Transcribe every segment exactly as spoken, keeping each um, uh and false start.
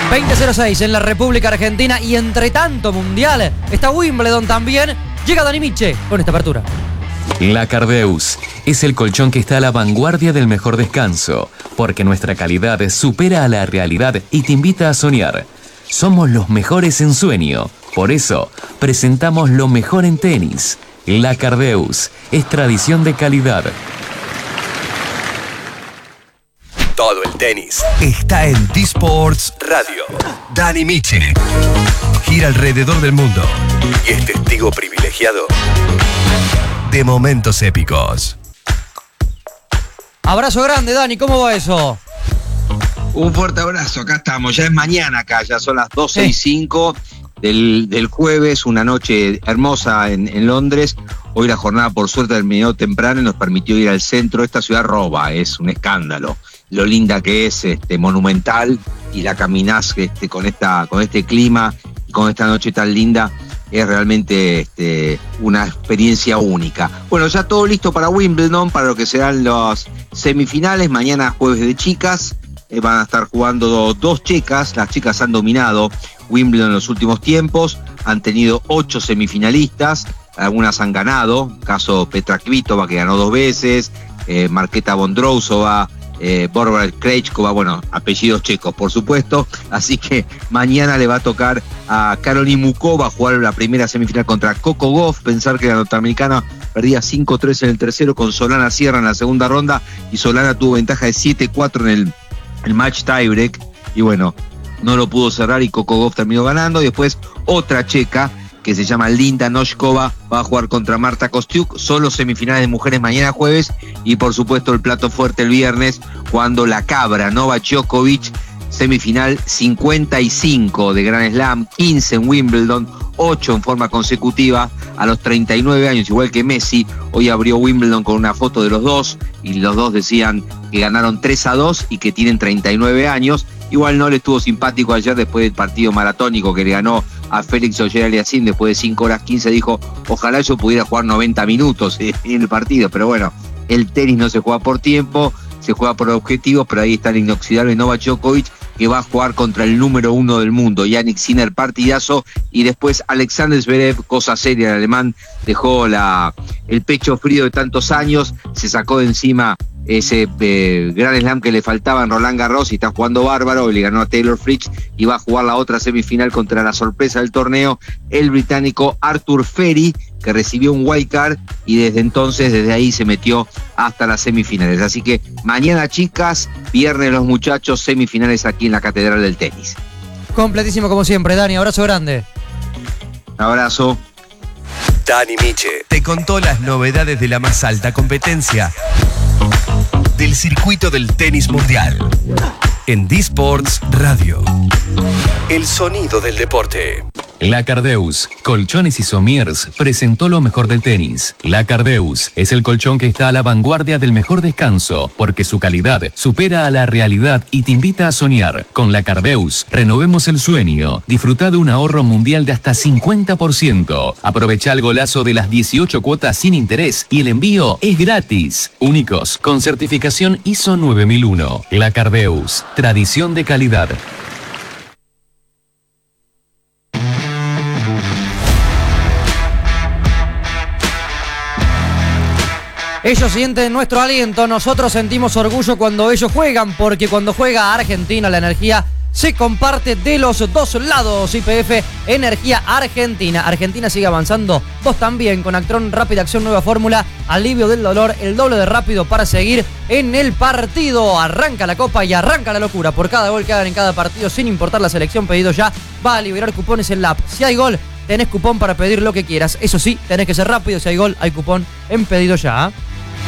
veinte cero seis en la República Argentina y entre tanto mundial está Wimbledon también. Llega Dani Miche con esta apertura. La Cardeus es el colchón que está a la vanguardia del mejor descanso, porque nuestra calidad supera a la realidad y te invita a soñar. Somos los mejores en sueño, por eso presentamos lo mejor en tenis. La Cardeus es tradición de calidad. Todo el tenis está en D-Sports Radio. Dani Miche gira alrededor del mundo y es testigo privilegiado de momentos épicos. Abrazo grande, Dani, ¿cómo va eso? Un fuerte abrazo, acá estamos, ya es mañana acá, ya son las doce y cinco del, del jueves, una noche hermosa en, en Londres. Hoy la jornada por suerte terminó temprano y nos permitió ir al centro. Esta ciudad roba, es un escándalo lo linda que es, este, monumental, y la caminás este, con, esta, con este clima y con esta noche tan linda. Es realmente este, una experiencia única. Bueno, ya todo listo para Wimbledon, para lo que serán las semifinales. Mañana jueves de chicas, eh, van a estar jugando dos, dos chicas. Las chicas han dominado Wimbledon en los últimos tiempos, han tenido ocho semifinalistas, algunas han ganado, caso Petra Kvitova, que ganó dos veces, eh, Marketa Vondrousova, Eh, Barbara Krejcikova, bueno, apellidos checos, por supuesto. Así que mañana le va a tocar a Caroline Muchova jugar la primera semifinal contra Coco Gauff. Pensar que la norteamericana perdía cinco tres en el tercero con Solana Sierra en la segunda ronda, y Solana tuvo ventaja de siete cuatro en el, el match tiebreak, y bueno, no lo pudo cerrar y Coco Gauff terminó ganando. Y después otra checa que se llama Linda Noskova va a jugar contra Marta Kostyuk. Solo semifinales de mujeres mañana jueves, y por supuesto el plato fuerte el viernes, cuando la cabra Novak Djokovic, semifinal cincuenta y cinco de Grand Slam, quince en Wimbledon, ocho en forma consecutiva a los treinta y nueve años, igual que Messi. Hoy abrió Wimbledon con una foto de los dos, y los dos decían que ganaron tres a dos y que tienen treinta y nueve años. Igual no le estuvo simpático ayer después del partido maratónico que le ganó a Félix Auger-Aliassime después de cinco horas quince. Dijo, ojalá yo pudiera jugar noventa minutos en el partido, pero bueno, el tenis no se juega por tiempo, se juega por objetivos. Pero ahí está el inoxidable Novak Djokovic, que va a jugar contra el número uno del mundo, Jannik Sinner, partidazo. Y después Alexander Zverev, cosa seria, el alemán dejó la, el pecho frío de tantos años, se sacó de encima ese eh, gran slam que le faltaba en Roland Garros, y está jugando bárbaro, y le ganó a Taylor Fritz, y va a jugar la otra semifinal contra la sorpresa del torneo, el británico Arthur Ferry, que recibió un wild card, y desde entonces, desde ahí se metió hasta las semifinales. Así que mañana chicas, viernes los muchachos, semifinales aquí en la Catedral del Tenis. Completísimo como siempre, Dani, abrazo grande. Un abrazo. Dani Miche te contó las novedades de la más alta competencia del circuito del tenis mundial en D-Sports Radio. El sonido del deporte. La Cardeus, Colchones y Somiers, presentó lo mejor del tenis. La Cardeus es el colchón que está a la vanguardia del mejor descanso, porque su calidad supera a la realidad y te invita a soñar. Con La Cardeus, renovemos el sueño. Disfruta de un ahorro mundial de hasta cincuenta por ciento. Aprovecha el golazo de las dieciocho cuotas sin interés y el envío es gratis. Únicos, con certificación I S O nueve mil uno. La Cardeus, tradición de calidad. Ellos sienten nuestro aliento, nosotros sentimos orgullo cuando ellos juegan, porque cuando juega Argentina la energía se comparte de los dos lados. Y P F Energía Argentina. Argentina sigue avanzando, vos también, con Actron Rápida Acción, nueva fórmula, alivio del dolor, el doble de rápido para seguir en el partido. Arranca la copa y arranca la locura. Por cada gol que hagan en cada partido, sin importar la selección, pedido ya, va a liberar cupones en la app. Si hay gol, tenés cupón para pedir lo que quieras. Eso sí, tenés que ser rápido. Si hay gol, hay cupón en pedido ya, ¿eh?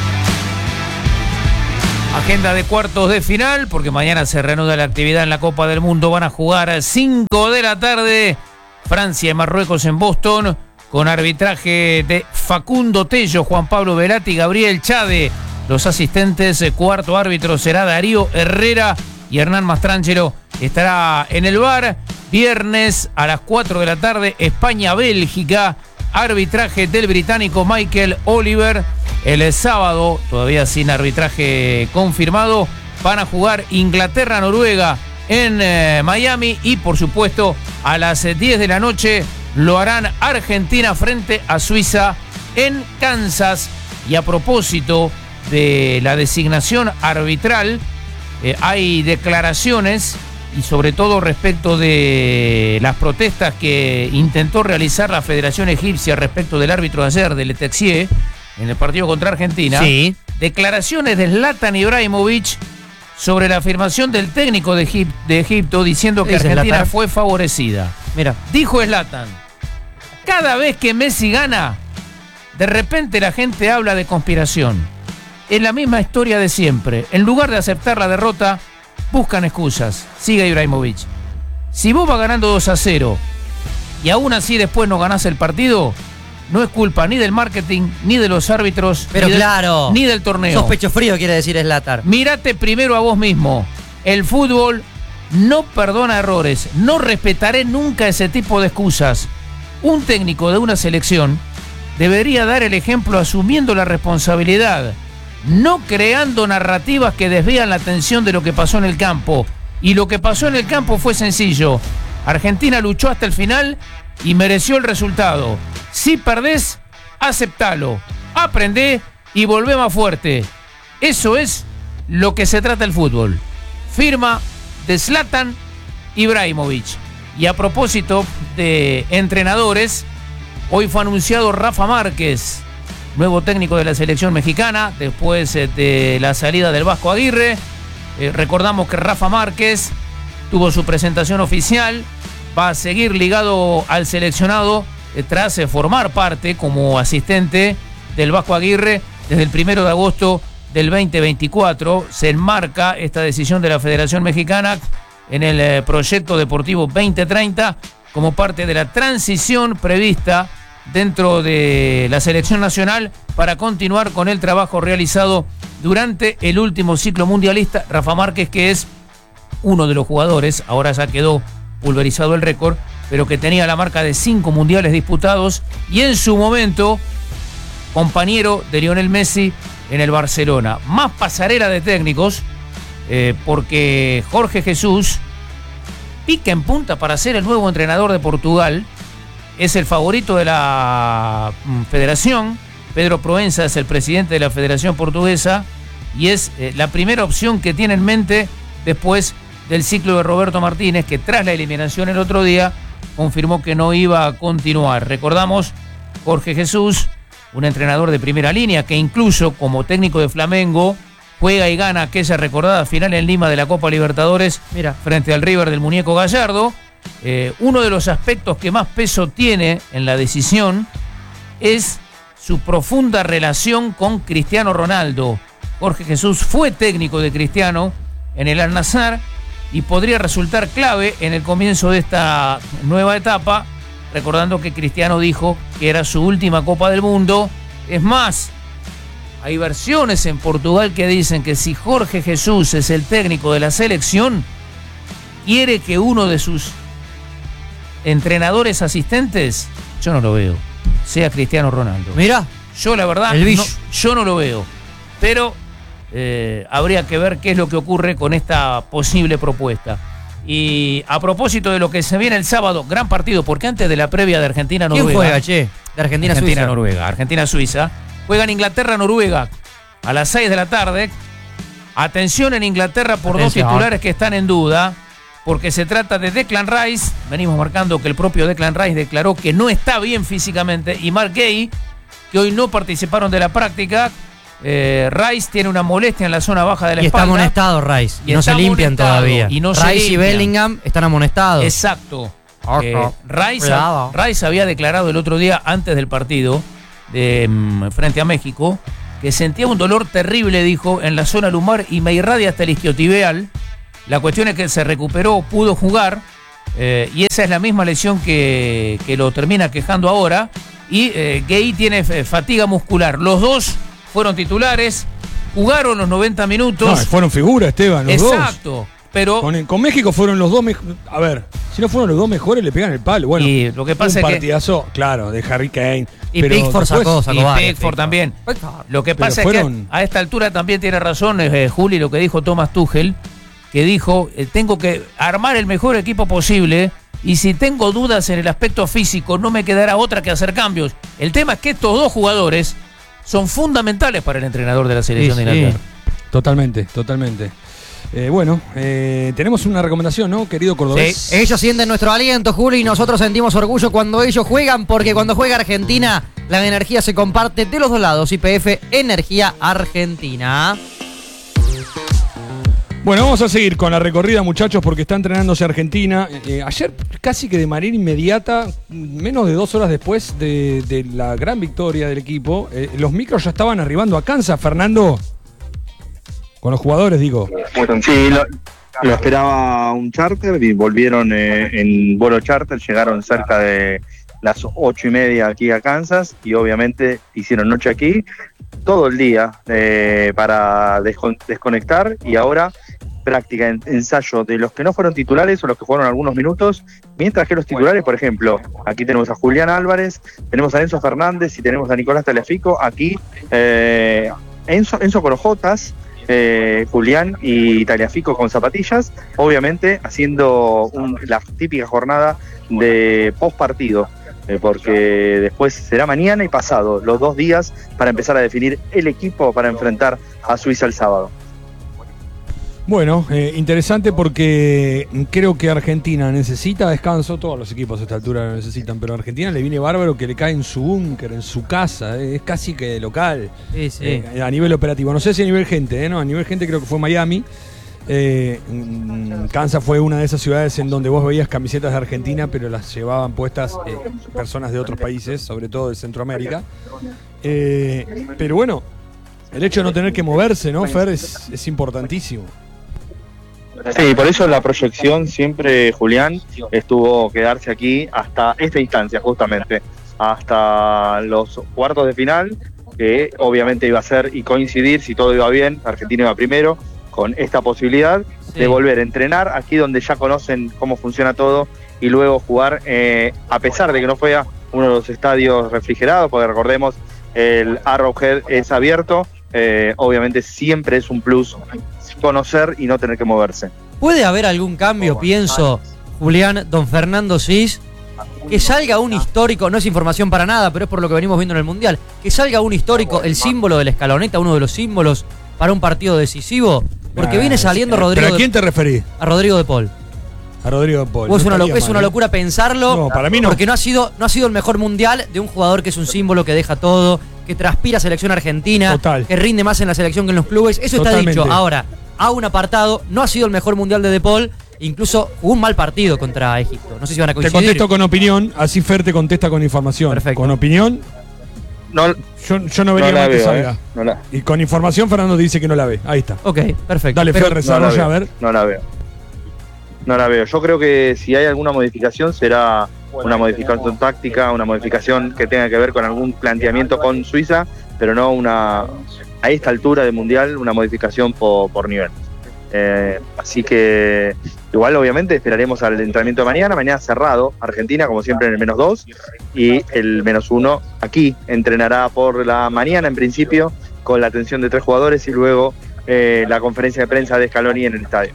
Agenda de cuartos de final, porque mañana se reanuda la actividad en la Copa del Mundo. Van a jugar cinco de la tarde, Francia y Marruecos en Boston, con arbitraje de Facundo Tello, Juan Pablo Velati y Gabriel Chade. Los asistentes, cuarto árbitro será Darío Herrera, y Hernán Mastrangelo estará en el V A R. Viernes a las cuatro de la tarde, España-Bélgica, arbitraje del británico Michael Oliver. El sábado, todavía sin arbitraje confirmado, van a jugar Inglaterra-Noruega en eh, Miami y por supuesto a las diez de la noche lo harán Argentina frente a Suiza en Kansas. Y a propósito de la designación arbitral, eh, hay declaraciones y sobre todo respecto de las protestas que intentó realizar la Federación Egipcia respecto del árbitro de ayer, del Letexier, en el partido contra Argentina. Sí. Declaraciones de Zlatan Ibrahimovic sobre la afirmación del técnico de, Egip- de Egipto diciendo que Dice Argentina Zlatan. fue favorecida. Mira. Dijo Zlatan, cada vez que Messi gana, de repente la gente habla de conspiración. Es la misma historia de siempre. En lugar de aceptar la derrota, buscan excusas. Sigue Ibrahimovic. Si vos vas ganando dos a cero y aún así después no ganás el partido, no es culpa ni del marketing, ni de los árbitros, Pero ni, del, claro. ni del torneo. Sos pecho frío, quiere decir Zlatan. Mírate primero a vos mismo. El fútbol no perdona errores. No respetaré nunca ese tipo de excusas. Un técnico de una selección debería dar el ejemplo asumiendo la responsabilidad, no creando narrativas que desvían la atención de lo que pasó en el campo. Y lo que pasó en el campo fue sencillo. Argentina luchó hasta el final y mereció el resultado. Si perdés, aceptalo, aprendé y volvé más fuerte. Eso es lo que se trata el fútbol. Firma de Zlatan Ibrahimovic. Y a propósito de entrenadores, hoy fue anunciado Rafa Márquez, nuevo técnico de la selección mexicana, después de la salida del Vasco Aguirre. Eh, recordamos que Rafa Márquez tuvo su presentación oficial, va a seguir ligado al seleccionado eh, tras eh, formar parte como asistente del Vasco Aguirre desde el primero de agosto del veinte veinticuatro. Se enmarca esta decisión de la Federación Mexicana en el eh, proyecto deportivo veinte treinta como parte de la transición prevista dentro de la selección nacional para continuar con el trabajo realizado durante el último ciclo mundialista. Rafa Márquez, que es uno de los jugadores, ahora ya quedó pulverizado el récord, pero que tenía la marca de cinco mundiales disputados y en su momento compañero de Lionel Messi en el Barcelona. Más pasarela de técnicos, eh, porque Jorge Jesús pica en punta para ser el nuevo entrenador de Portugal. Es el favorito de la mm, federación. Pedro Proenza es el presidente de la Federación Portuguesa y es eh, la primera opción que tiene en mente después del ciclo de Roberto Martínez, que tras la eliminación el otro día confirmó que no iba a continuar. Recordamos, Jorge Jesús, un entrenador de primera línea que incluso como técnico de Flamengo juega y gana aquella recordada final en Lima de la Copa Libertadores. Mira, frente al River del muñeco Gallardo. Eh, uno de los aspectos que más peso tiene en la decisión es su profunda relación con Cristiano Ronaldo. Jorge Jesús fue técnico de Cristiano en el Al-Nassr y podría resultar clave en el comienzo de esta nueva etapa, recordando que Cristiano dijo que era su última Copa del Mundo. Es más, hay versiones en Portugal que dicen que si Jorge Jesús es el técnico de la selección, quiere que uno de sus entrenadores asistentes, yo no lo veo, sea Cristiano Ronaldo. Mira, yo la verdad, el no, yo no lo veo. Pero eh, habría que ver qué es lo que ocurre con esta posible propuesta. Y a propósito de lo que se viene el sábado, gran partido, porque antes de la previa de Argentina-Noruega. ¿quién juega, che? De Argentina-Suiza. Argentina-Noruega, Argentina-Suiza. Juegan Inglaterra-Noruega a las seis de la tarde. Atención en Inglaterra por Atención. dos titulares que están en duda, porque se trata de Declan Rice. Venimos marcando que el propio Declan Rice declaró que no está bien físicamente, y Mark Gay, que hoy no participaron de la práctica. Eh, Rice tiene una molestia en la zona baja de la Y está espalda. amonestado Rice. Y Y no está se limpian amonestado, todavía. y no se Rice y limpian. Bellingham están amonestados. Exacto. Ojo. Eh, Rice, Cuidado. Rice había declarado el otro día, antes del partido de mm, frente a México, que sentía un dolor terrible, dijo, en la zona lumbar y me irradia hasta el isquiotibial. La cuestión es que se recuperó, pudo jugar, eh, y esa es la misma lesión que, que lo termina quejando ahora. Y eh, Gay tiene eh, fatiga muscular. Los dos fueron titulares, jugaron los noventa minutos. No, fueron figuras, Esteban, los dos. Exacto. Pero Con, con México fueron los dos mejores. A ver, si no fueron los dos mejores, le pegan el palo. Bueno, Y lo que pasa un es que- partidazo, claro, de Harry Kane. Y pero Pickford después- sacó, sacó y varios, Pickford también. Pickford. Lo que Pero pasa fueron- es que a esta altura también tiene razón eh, Juli, lo que dijo Thomas Tuchel, que dijo, eh, tengo que armar el mejor equipo posible y si tengo dudas en el aspecto físico no me quedará otra que hacer cambios. El tema es que estos dos jugadores son fundamentales para el entrenador de la selección Sí, de sí. Inglaterra. Totalmente, totalmente. Eh, bueno, eh, tenemos una recomendación, ¿no, querido cordobés? Ellos sienten nuestro aliento, Juli, y nosotros sentimos orgullo cuando ellos juegan, porque cuando juega Argentina, la energía se comparte de los dos lados. Y P F, Energía Argentina. Bueno, vamos a seguir con la recorrida, muchachos, porque está entrenándose Argentina. Eh, ayer, casi que de manera inmediata, menos de dos horas después de, de la gran victoria del equipo, eh, los micros ya estaban arribando a Kansas, Fernando. Con los jugadores, digo. Sí, lo, lo esperaba un charter y volvieron eh, en vuelo charter, llegaron cerca de las ocho y media aquí a Kansas y obviamente hicieron noche aquí todo el día eh, para descon- desconectar y ahora práctica, en, ensayo de los que no fueron titulares o los que fueron algunos minutos, mientras que los titulares, por ejemplo, aquí tenemos a Julián Álvarez, tenemos a Enzo Fernández y tenemos a Nicolás Tagliafico, aquí eh, Enzo, Enzo con ojotas, Eh, Julián y Tagliafico con zapatillas, obviamente haciendo un, la típica jornada de post partido, eh, porque después será mañana y pasado, los dos días para empezar a definir el equipo para enfrentar a Suiza el sábado. Bueno, eh, interesante porque creo que Argentina necesita descanso, todos los equipos a esta altura lo necesitan, pero a Argentina le viene bárbaro que le cae en su búnker, en su casa, eh, es casi que local, Sí, sí. eh, a nivel operativo. No sé si a nivel gente, eh, no, a nivel gente creo que fue Miami. Eh, mm, Kansas fue una de esas ciudades en donde vos veías camisetas de Argentina, pero las llevaban puestas eh, personas de otros países, sobre todo de Centroamérica. Eh, pero bueno, el hecho de no tener que moverse, ¿no, Fer? Es, es importantísimo. Sí, por eso la proyección siempre, Julián, estuvo quedarse aquí hasta esta instancia, justamente, hasta los cuartos de final, que obviamente iba a ser y coincidir, si todo iba bien, Argentina iba primero, con esta posibilidad Sí. de volver a entrenar aquí donde ya conocen cómo funciona todo y luego jugar, eh, a pesar de que no fuera uno de los estadios refrigerados, porque recordemos, el Arrowhead es abierto, eh, obviamente siempre es un plus conocer y no tener que moverse. ¿Puede haber algún cambio, pienso, Julián, don Fernando Cis? Que salga un histórico, no es información para nada, pero es por lo que venimos viendo en el Mundial, que salga un histórico, el símbolo de la escaloneta, uno de los símbolos para un partido decisivo, porque Ah, viene saliendo sí. Rodrigo ¿Pero a de, quién te referís? a Rodrigo de Paul. A Rodrigo de Paul. O es No una, lo- estaría es una mal, ¿eh? locura pensarlo, No, para mí no. porque no ha sido no ha sido el mejor Mundial de un jugador que es un símbolo, que deja todo, que transpira selección argentina, Total. que rinde más en la selección que en los clubes. Eso Totalmente. está dicho. Ahora, a un apartado, no ha sido el mejor Mundial de De Paul, incluso jugó un mal partido contra Egipto. No sé si van a Te coincidir. contesto con opinión, así Fer te contesta con información. Perfecto. Con opinión, No, yo, yo no no vería la mal que veo, salga. eh, no la, Y con información, Fernando dice que no la ve. Ahí está. Ok, perfecto. Dale, Pero- Fer, no la desarrolla, a veo, ver. no la veo. No la veo. Yo creo que si hay alguna modificación será una modificación táctica, una modificación que tenga que ver con algún planteamiento con Suiza, pero no una, a esta altura del Mundial, una modificación por, por nivel. Eh, así que igual obviamente esperaremos al entrenamiento de mañana, mañana cerrado, Argentina como siempre en el menos dos y el menos uno aquí entrenará por la mañana en principio con la atención de tres jugadores y luego eh, la conferencia de prensa de Scaloni en el estadio.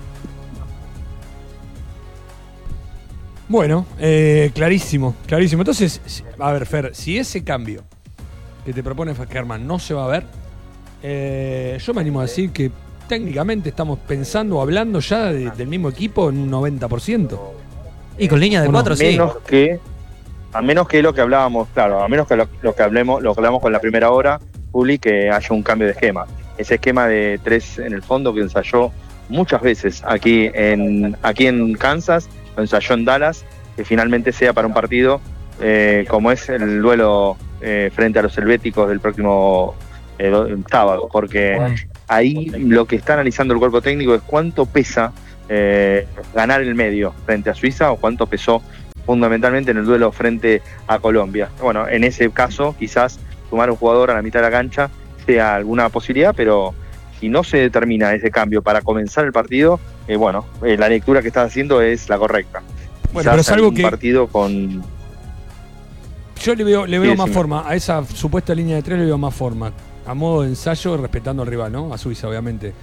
Bueno, eh, clarísimo, clarísimo. Entonces, si- a ver, Fer, si ese cambio que te propone Germán no se va a ver, eh, yo me animo a decir que técnicamente estamos pensando, hablando ya de- del mismo equipo en un noventa por ciento. Y con línea de ¿O no? cuatro, sí. menos que a menos que lo que hablábamos, claro, a menos que lo, lo que hablemos, lo que hablamos con la primera hora, Juli, que haya un cambio de esquema. Ese esquema de tres en el fondo que ensayó muchas veces aquí en aquí en Kansas, lo ensayó en Dallas, que finalmente sea para un partido eh, como es el duelo eh, frente a los helvéticos del próximo eh, do- sábado, porque ahí lo que está analizando el cuerpo técnico es cuánto pesa eh, ganar el medio frente a Suiza o cuánto pesó fundamentalmente en el duelo frente a Colombia. Bueno, en ese caso quizás sumar un jugador a la mitad de la cancha sea alguna posibilidad, pero si no se determina ese cambio para comenzar el partido, eh, bueno, eh, la lectura que estás haciendo es la correcta. Bueno, pero es algo un que partido con yo le veo, le veo Sí, más decime. forma, a esa supuesta línea de tres le veo más forma, a modo de ensayo respetando al rival, ¿no? A Suiza, obviamente.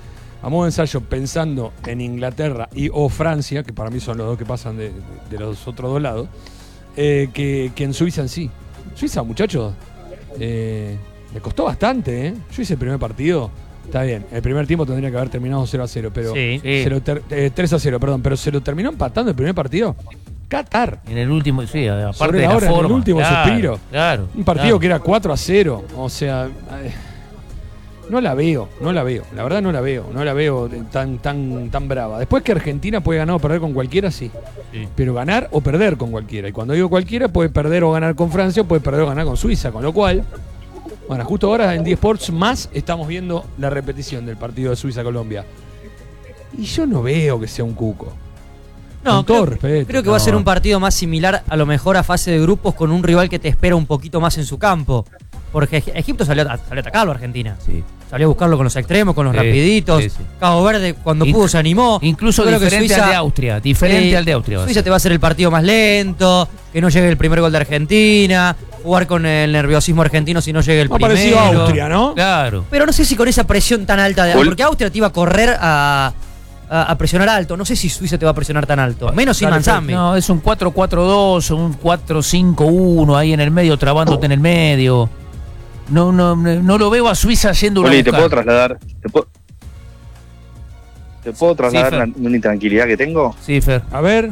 a modo de ensayo, pensando en Inglaterra y o Francia, que para mí son los dos que pasan de, de los otros dos lados, eh, que, que en Suiza en sí. Suiza, muchachos, eh, le costó bastante, ¿eh? Yo hice el primer partido, está bien, el primer tiempo tendría que haber terminado cero a cero, pero Sí, sí. se lo ter- eh, tres a cero, perdón, pero se lo terminó empatando el primer partido. Qatar. En el último, sí, aparte Sobre de la la hora, en el forma. último Claro, suspiro. Claro. Un partido claro. que era cuatro a cero. O sea, eh, no la veo, no la veo. La verdad no la veo, no la veo tan, tan, tan brava. Después que Argentina puede ganar o perder con cualquiera, sí. Sí. Pero ganar o perder con cualquiera. Y cuando digo cualquiera, puede perder o ganar con Francia, o puede perder o ganar con Suiza. Con lo cual, bueno, justo ahora en D Sports más estamos viendo la repetición del partido de Suiza-Colombia. Y yo no veo que sea un cuco. No, Con todo creo, respeto. creo que va a ser No. un partido más similar a lo mejor a fase de grupos con un rival que te espera un poquito más en su campo. Porque Eg- Egipto salió a, salió a atacarlo a Argentina. Sí. Salió a buscarlo con los extremos, con los Sí, rapiditos. sí, sí. Cabo Verde cuando Inc- pudo se animó. Incluso Yo creo que diferente Suiza- al de Austria. Diferente Sí, al de Austria. va a Suiza ser. te va a hacer el partido más lento, que no llegue el primer gol de Argentina, jugar con el nerviosismo argentino si no llega el Ha primero. parecido a Austria, ¿no? Claro. Pero no sé si con esa presión tan alta, de, Gol. porque Austria te iba a correr a, a, a presionar alto. No sé si Suiza te va a presionar tan alto. Menos sin Dale, Manzambi. No, es un cuatro cuatro dos, un cuatro cinco uno ahí en el medio, trabándote en el medio. No, no, no lo veo a Suiza yendo una Oli, ¿te puedo trasladar? ¿Te puedo, ¿te puedo trasladar Fer. una, una intranquilidad que tengo? Sí, Fer. A ver.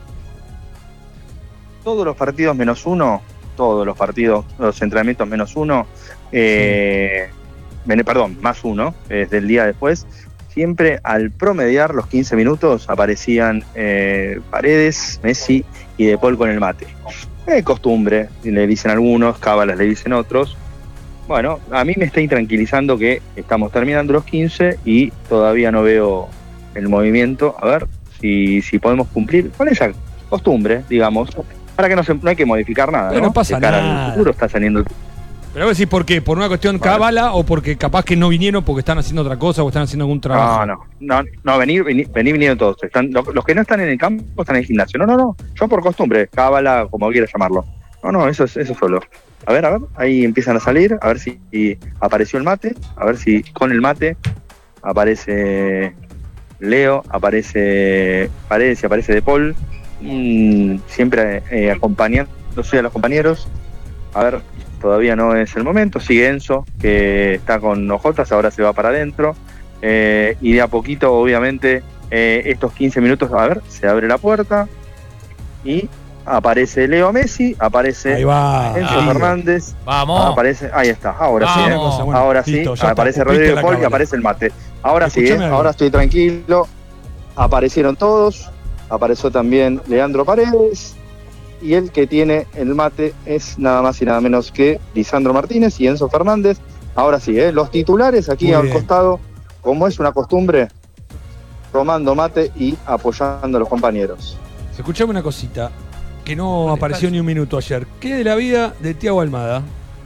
Todos los partidos menos uno, todos los partidos, los entrenamientos menos uno, eh, ven- perdón, más uno, desde el día después, siempre al promediar los quince minutos aparecían eh, Paredes, Messi y De Paul con el mate. Es costumbre, le dicen algunos, cábalas le dicen otros. Bueno, a mí me está intranquilizando que estamos terminando los quince y todavía no veo el movimiento. A ver si, si podemos cumplir con esa costumbre, digamos, para que no, se, no hay que modificar nada. Pero ¿no? no pasa De cara nada. al futuro está saliendo. Pero a ver si por qué, por una cuestión Bueno. cábala o porque capaz que no vinieron porque están haciendo otra cosa o están haciendo algún trabajo. No, no, no, no, venir, venir, venir viniendo todos. Están, los, los que no están en el campo están en el gimnasio. No, no, no. Yo por costumbre, cábala, como quieras llamarlo. No, no, eso es eso solo. A ver, a ver, ahí empiezan a salir, a ver si, si apareció el mate, a ver si con el mate aparece Leo, aparece Paredes y aparece De Paul, mm, siempre eh, acompañándose a los compañeros. A ver, todavía no es el momento, sigue Enzo, que está con ojotas, ahora se va para adentro, eh, y de a poquito, obviamente, eh, estos quince minutos, a ver, se abre la puerta y aparece Leo Messi, aparece Ahí va. Enzo Ahí. Fernández, Vamos. aparece, ahí está, ahora Vamos. sí, ¿eh? Una cosa, bueno, ahora listo, sí, ya aparece está, Rodrigo cumpliste la Paul y cábala. aparece el mate. Ahora sí, Escuchame ¿eh? algo. Ahora estoy tranquilo. Aparecieron todos, apareció también Leandro Paredes, y el que tiene el mate es nada más y nada menos que Lisandro Martínez y Enzo Fernández. Ahora sí, ¿eh? Los titulares aquí Muy al bien. costado, como es una costumbre, tomando mate y apoyando a los compañeros. Escuchame una cosita, que no apareció ni un minuto ayer. ¿Qué de la vida de Thiago Almada?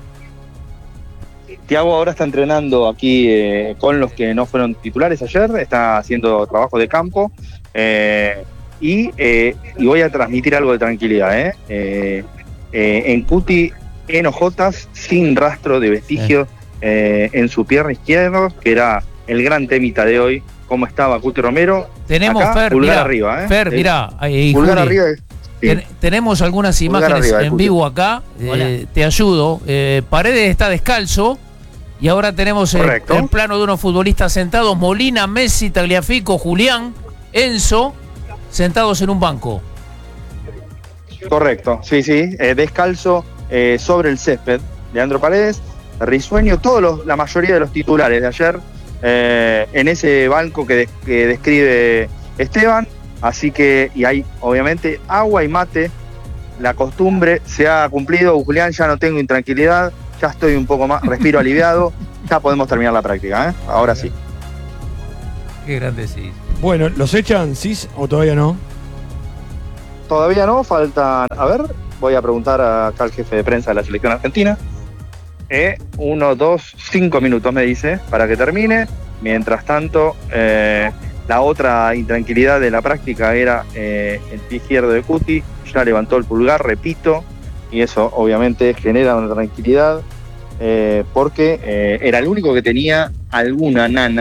Thiago ahora está entrenando aquí eh, con los que no fueron titulares ayer, está haciendo trabajo de campo, eh, y, eh, y voy a transmitir algo de tranquilidad. ¿eh? Eh, eh, en Cuti, en ojotas, sin rastro de vestigios eh, en su pierna izquierda, que era el gran temita de hoy, cómo estaba Cuti Romero. Tenemos, Acá, Fer, pulgar mirá, arriba. ¿eh? Fer, Eh, mirá. ahí, Pulgar Juli, arriba. es- sí. ten- tenemos algunas Pulgar imágenes arriba, en disculpe. vivo acá. Hola. Eh, te ayudo. Eh, Paredes está descalzo. Y ahora tenemos el, Correcto. el plano de unos futbolistas sentados. Molina, Messi, Tagliafico, Julián, Enzo, sentados en un banco. Correcto, sí, sí, eh, descalzo eh, sobre el césped. Leandro Paredes, Risueño, todos los, la mayoría de los titulares de ayer eh, en ese banco que, de- que describe Esteban. Así que, y hay obviamente agua y mate. La costumbre se ha cumplido. Julián, ya no tengo intranquilidad, ya estoy un poco más, respiro aliviado. Ya podemos terminar la práctica, ¿eh? Ahora sí. Qué grande sí. Bueno, ¿los echan, Cis, o todavía no? Todavía no, faltan, a ver, voy a preguntar acá al jefe de prensa de la selección argentina. Eh, uno, dos, cinco minutos me dice para que termine. Mientras tanto, eh, la otra intranquilidad de la práctica era eh, el pie izquierdo de Cuti, ya levantó el pulgar, repito, y eso obviamente genera una tranquilidad, eh, porque eh, era el único que tenía alguna nana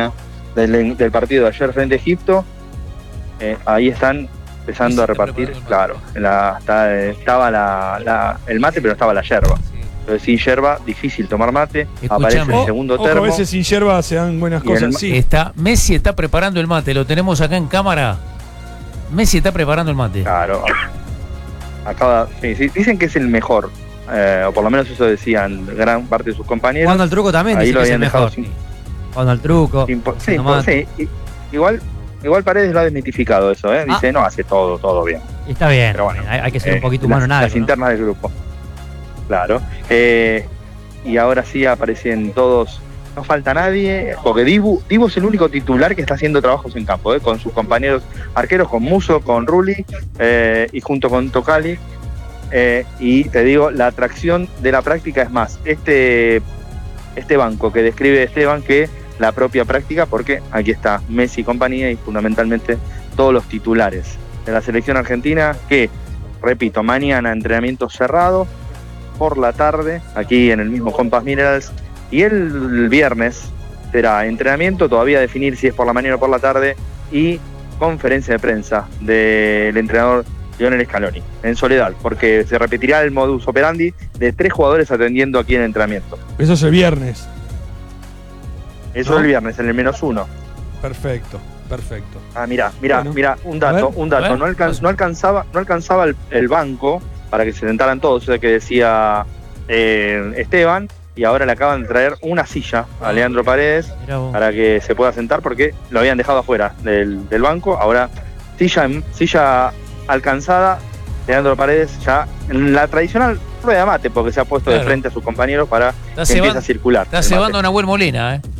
del, del partido de ayer frente a Egipto, eh, ahí están empezando a repartir, claro, la, está, estaba la, la, el mate, pero estaba la yerba. Entonces sin yerba, difícil tomar mate. Escuchame. Aparece el segundo Ojo, termo. a veces sin yerba se dan buenas Y cosas. el- Sí. Está, Messi está preparando el mate, lo tenemos acá en cámara. Messi está preparando el mate. Claro. Acaba, sí, sí, dicen que es el mejor, eh, o por lo menos eso decían gran parte de sus compañeros. Jugando al truco también, Ahí dice lo que es el habían dejado mejor. sin- Jugando al truco. sin po- sí, haciendo po- mate. sí, i- igual, igual Paredes lo ha desmitificado eso, ¿eh? Dice, no, hace todo, todo bien. Y está bien, Pero bueno, hay, hay que ser Eh, un poquito humano las, en algo. las ¿no? internas del grupo. Claro. Eh, y ahora sí aparecen todos. No falta nadie, porque Dibu, Dibu es el único titular que está haciendo trabajos en campo, ¿eh? Con sus compañeros arqueros, con Muso, con Rulli eh, y junto con Tocali. Eh, y te digo, la atracción de la práctica es más este, este banco que describe Esteban que la propia práctica, porque aquí está Messi y compañía y fundamentalmente todos los titulares de la selección argentina que, repito, mañana entrenamiento cerrado por la tarde aquí en el mismo Compass Minerals y el viernes será entrenamiento, todavía definir si es por la mañana o por la tarde, y conferencia de prensa del entrenador Lionel Scaloni en soledad, porque se repetirá el modus operandi de tres jugadores atendiendo aquí en el entrenamiento. Eso es el viernes. Eso ¿No? es el viernes, en el menos uno. Perfecto, perfecto. Ah, mira, mira, Bueno, mira, un a dato, ver, un a dato. ver, No, alcan- pasa. no alcanzaba, no alcanzaba el, el banco para que se sentaran todos, o sea que decía eh, Esteban, y ahora le acaban de traer una silla a Leandro Paredes Mirá vos. para que se pueda sentar porque lo habían dejado afuera del, del banco. Ahora silla, en- silla alcanzada, Leandro Paredes ya en la tradicional rueda de mate, porque se ha puesto Claro. de frente a sus compañeros para Está que empiece cebando, a circular. está el mate. cebando a Nahuel Molina, ¿eh?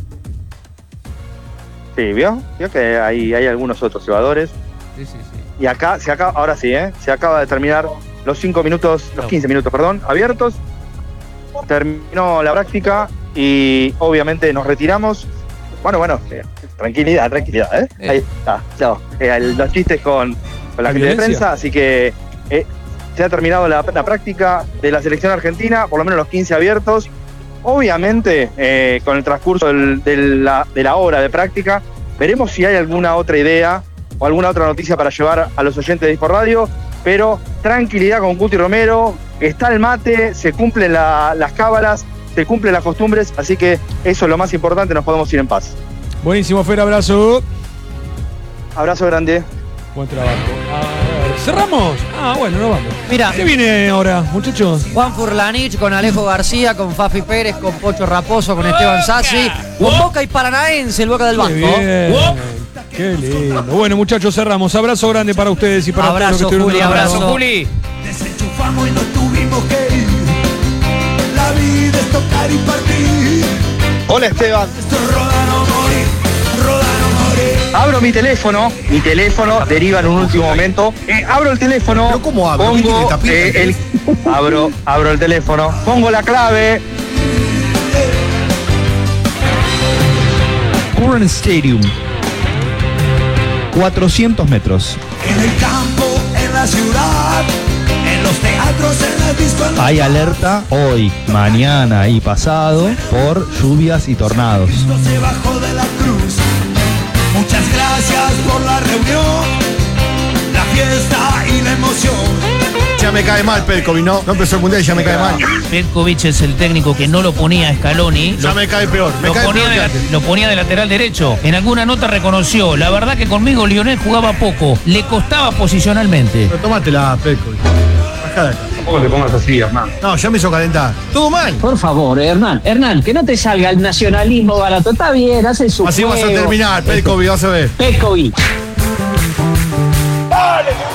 Sí, ¿vio? ¿Vio que hay, hay algunos otros cebadores? Sí, sí, sí. Y acá se acaba, ahora sí, ¿eh? Se acaba de terminar los cinco minutos, los No. quince minutos, perdón, abiertos. Terminó la práctica y obviamente nos retiramos. Bueno, bueno, eh, tranquilidad, tranquilidad, ¿eh? Eh. Ahí está, no, eh, el- los chistes con, con la, ¿La gente de violencia? prensa, así que eh, se ha terminado la, la práctica de la selección argentina, por lo menos los quince abiertos. Obviamente, eh, con el transcurso del- de, la, de la hora de práctica, veremos si hay alguna otra idea o alguna otra noticia para llevar a los oyentes de Sport Radio, pero tranquilidad con Cuti Romero, está el mate, se cumplen la- las cábalas, se cumplen las costumbres, así que eso es lo más importante, nos podemos ir en paz. Buenísimo, Fer, abrazo. Abrazo grande. Buen trabajo. A ver, ¿cerramos? Ah, bueno, nos vamos. Mira, ¿Qué viene ahora, muchachos? Juan Furlanich con Alejo García, con Fafi Pérez, con Pocho Raposo, con Esteban Sassi, con Boca y Paranaense, el Boca del Qué banco. bien. Qué lindo. Bueno, muchachos, cerramos. Abrazo grande para ustedes y para Abrazo, todos los que estuvieron Juli, del otro abrazo. lado. Juli. Desenchufamos y nos tuvimos que ir. La vida es tocar y partir. Hola Esteban. Esto es rodar o morir, rodar o morir. Abro mi teléfono, mi teléfono deriva en un último momento. Eh, abro el teléfono. ¿Pero cómo abro? ¿Qué Pongo tiene tapita el eh, el, abro, abro el teléfono. Pongo la clave. Current Stadium. cuatrocientos metros. En el campo, en la ciudad, en los teatros, en las discos. Hay alerta hoy, mañana y pasado por lluvias y tornados. Cristo se bajó de la cruz. Muchas gracias por la reunión, la fiesta y la emoción. Ya me cae mal Pelkovic, ¿no? No empezó el mundial y ya me cae mal. Petkovic es el técnico que no lo ponía a Scaloni. Ya Lo, me cae peor. Me lo cae ponía peor de que la- antes. lo ponía de lateral derecho. En alguna nota reconoció. La verdad que conmigo Lionel jugaba poco. Le costaba posicionalmente. Pero tómatela, Pelkovic. Bajá de acá. Tampoco te pongas así, hermano. No, ya me hizo calentar. Todo mal. Por favor, Hernán, Hernán, que no te salga el nacionalismo barato. Está bien, hace su Así vas a juego. terminar, Pelkovic, vas a ver. Petkovic. ¡Dale,